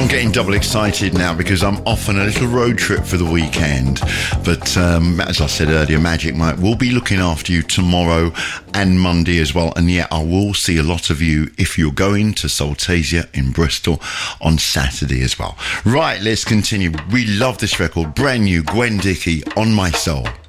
I'm getting double excited now because I'm off on a little road trip for the weekend. But as I said earlier, Magic Mike will be looking after you tomorrow and Monday as well. And yeah, I will see a lot of you if you're going to Saltasia in Bristol on Saturday as well. Right, let's continue. We love this record. Brand new Gwen Dickey, On My Soul.